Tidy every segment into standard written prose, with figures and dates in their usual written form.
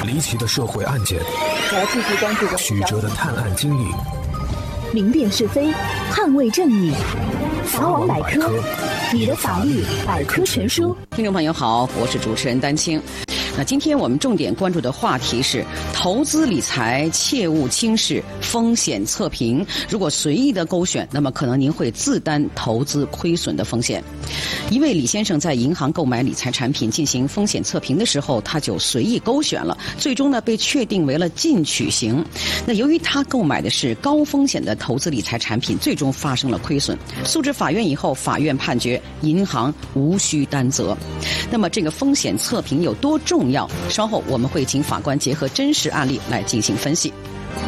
离奇的社会案件， 我要继续关注曲折的探案经历， 明辨是非，捍卫正义。法网百科，你的法律百科全书。 听众朋友好，我是主持人丹青。那今天我们重点关注的话题是投资理财切勿轻视风险测评。如果随意的勾选，那么可能您会自担投资亏损的风险。一位李先生在银行购买理财产品进行风险测评的时候，他就随意勾选了，最终呢被确定为了进取型。那由于他购买的是高风险的投资理财产品，最终发生了亏损。诉至法院以后，法院判决银行无需担责。那么这个风险测评有多重要？稍后我们会请法官结合真实案例来进行分析。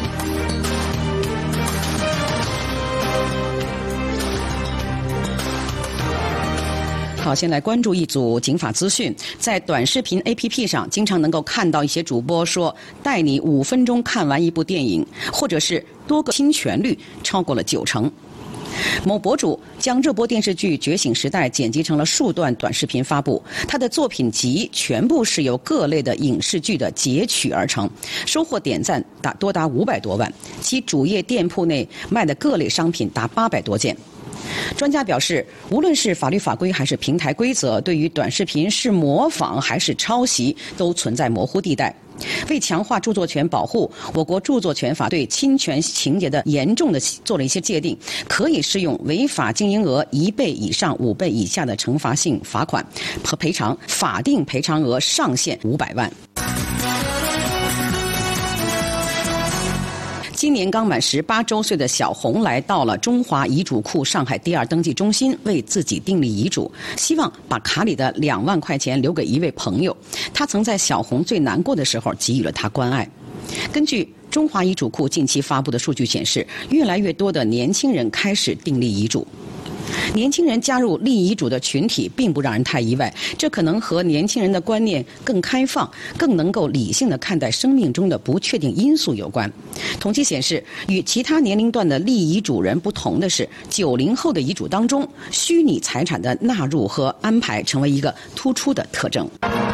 好，先来关注一组警法资讯。在短视频 APP 上，经常能够看到一些主播说带你5分钟看完一部电影，或者是多个侵权率超过了90%。某博主将这波电视剧《觉醒时代》剪辑成了数段短视频发布，他的作品集全部是由各类的影视剧的截取而成，收获点赞多达500多万，其主页店铺内卖的各类商品达800多件。专家表示，无论是法律法规还是平台规则，对于短视频是模仿还是抄袭都存在模糊地带。为强化著作权保护，我国著作权法对侵权情节的严重的做了一些界定，可以适用违法经营额1倍以上5倍以下的惩罚性罚款和赔偿，法定赔偿额上限500万。今年刚满18周岁的小红来到了中华遗嘱库上海第2登记中心，为自己订立遗嘱，希望把卡里的2万块钱留给一位朋友。他曾在小红最难过的时候给予了他关爱。根据中华遗嘱库近期发布的数据显示，越来越多的年轻人开始订立遗嘱。年轻人加入立遗嘱的群体并不让人太意外，这可能和年轻人的观念更开放，更能够理性地看待生命中的不确定因素有关。统计显示，与其他年龄段的立遗嘱人不同的是，90后的遗嘱当中，虚拟财产的纳入和安排成为一个突出的特征。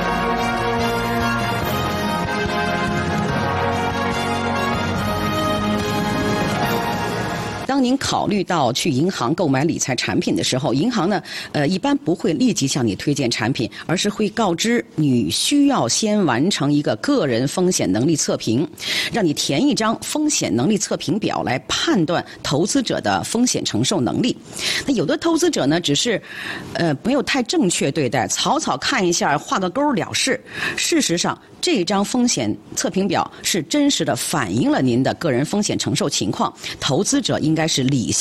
当您考虑到去银行购买理财产品的时候，银行呢，一般不会立即向你推荐产品，而是会告知你需要先完成一个个人风险能力测评，让你填一张风险能力测评表来判断投资者的风险承受能力。那有的投资者呢，只是没有太正确对待，草草看一下，画个勾了事。事实上，这张风险测评表是真实的反映了您的个人风险承受情况，投资者应该是理性